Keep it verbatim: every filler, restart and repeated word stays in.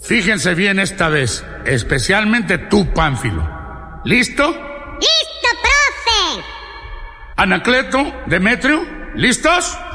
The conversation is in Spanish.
Fíjense bien esta vez, especialmente tú, Pánfilo. ¿Listo? ¡Listo, profe! Anacleto, Demetrio, ¿listos?